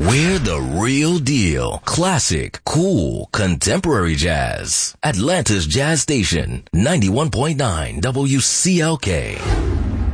We're the real deal. Classic, cool, contemporary jazz. Atlanta's Jazz Station, 91.9 WCLK.